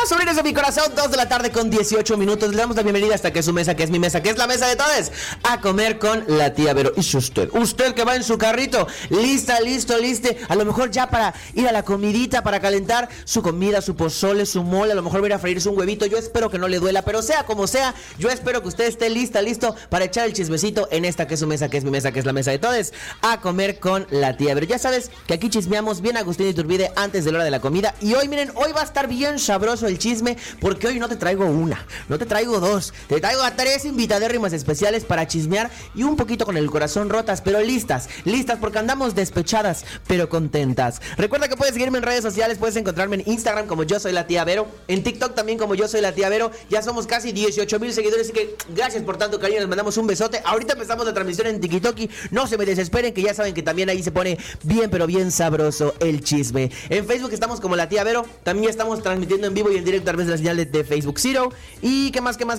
sobrinos de mi corazón, 2 de la tarde con 18 minutos. Le damos la bienvenida hasta que es su mesa, que es mi mesa, que es la mesa de todos, a comer con la tía Vero. Y si usted que va en su carrito, lista, a lo mejor ya para ir a la comidita, para calentar su comida, su pozole, su mole, a lo mejor va a ir a freírse un huevito. Yo espero que no le duela, pero sea como sea, yo espero que usted esté listo para echar el chismecito en esta que es su mesa, que es mi mesa, que es la mesa de todos, a comer con la tía Vero. Ya sabes que aquí chismeamos bien Agustín Iturbide antes de la hora de la comida. Y hoy, miren, hoy va a estar bien sabroso el chisme, porque hoy no te traigo una, no te traigo dos, te traigo a 3 invitadérrimas especiales para chismear y un poquito con el corazón rotas, pero listas porque andamos despechadas, pero contentas. Recuerda que puedes seguirme en redes sociales, puedes encontrarme en Instagram como Yo Soy la Tía Vero, en TikTok también como Yo Soy la Tía Vero. Ya somos casi 18,000 seguidores, así que gracias por tanto cariño, les mandamos un besote. Ahorita empezamos la transmisión en TikTok, no se me desesperen, que ya saben que también ahí se pone bien, pero bien sabroso el chisme. En Facebook estamos como la Tía Vero, también estamos transmitiendo en vivo y en directo a través de las señales de Facebook Zero. ¿Y qué más?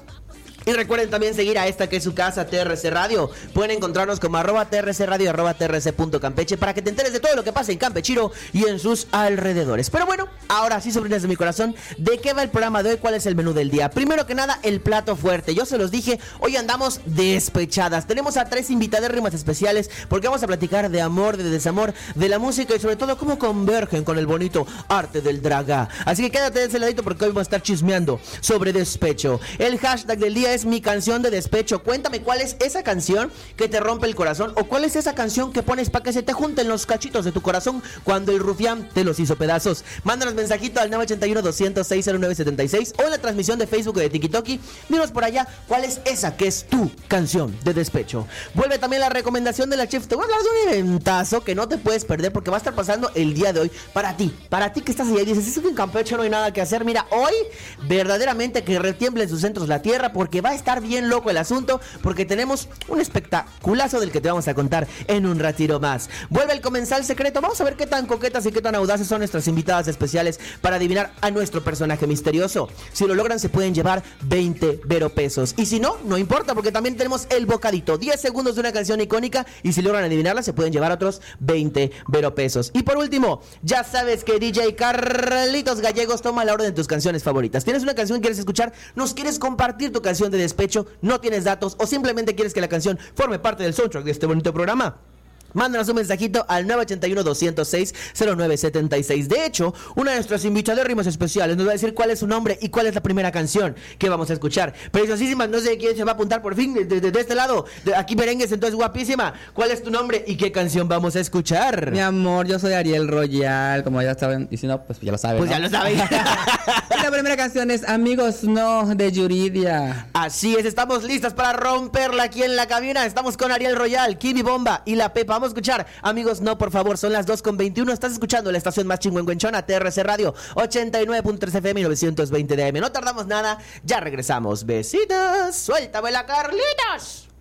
Y recuerden también seguir a esta que es su casa, TRC Radio. Pueden encontrarnos como @TRC Radio, @TRC.campeche, para que te enteres de todo lo que pasa en Campechiro y en sus alrededores. Pero bueno, ahora sí, sobrinas de mi corazón, ¿de qué va el programa de hoy? ¿Cuál es el menú del día? Primero que nada, el plato fuerte. Yo se los dije, hoy andamos despechadas. Tenemos a 3 invitadérrimas especiales porque vamos a platicar de amor, de desamor, de la música y sobre todo cómo convergen con el bonito arte del dragá. Así que quédate de ese ladito porque hoy vamos a estar chismeando sobre despecho. El hashtag del día es mi canción de despecho. Cuéntame cuál es esa canción que te rompe el corazón, o cuál es esa canción que pones para que se te junten los cachitos de tu corazón cuando el rufián te los hizo pedazos. Mándanos mensajito al 981-206-0976 o en la transmisión de Facebook de TikTok. Dinos por allá cuál es esa que es tu canción de despecho. Vuelve también la recomendación de la chef. Te voy a hablar de un eventazo que no te puedes perder porque va a estar pasando el día de hoy para ti que estás allá y dices, es que en Campeche no hay nada que hacer. Mira, hoy verdaderamente que retiemble en sus centros la tierra, porque va a estar bien loco el asunto, porque tenemos un espectaculazo del que te vamos a contar en un ratito más. Vuelve el comensal secreto. Vamos a ver qué tan coquetas y qué tan audaces son nuestras invitadas especiales para adivinar a nuestro personaje misterioso. Si lo logran, se pueden llevar 20 veropesos. Y si no, no importa, porque también tenemos el bocadito, 10 segundos de una canción icónica, y si logran adivinarla, se pueden llevar otros 20 veropesos. Y por último, ya sabes que DJ Carlitos Gallegos toma la orden de tus canciones favoritas. ¿Tienes una canción que quieres escuchar? ¿Nos quieres compartir tu canción de despecho? ¿No tienes datos o simplemente quieres que la canción forme parte del soundtrack de este bonito programa? Mándanos un mensajito al 981-206-0976. De hecho, una de nuestras invitadérrimas especiales nos va a decir cuál es su nombre y cuál es la primera canción que vamos a escuchar. Preciosísima, no sé quién se va a apuntar por fin de este lado. Aquí merengues, entonces guapísima. ¿Cuál es tu nombre y qué canción vamos a escuchar? Mi amor, yo soy Ariel Royal, como ya estaban diciendo, pues ya lo saben. Pues ¿no? ya lo saben. La primera canción es Amigos No, de Yuridia. Así es, estamos listas para romperla aquí en la cabina. Estamos con Ariel Royal, Kimi Bomba y la Pepa. Vamos a escuchar Amigos No, por favor. Son las 2:21. Estás escuchando la estación más chingüengüenchona, TRC Radio 89.3 FM y 920 de AM. No tardamos nada, ya regresamos. Besitos. Suéltame la, Carlitos.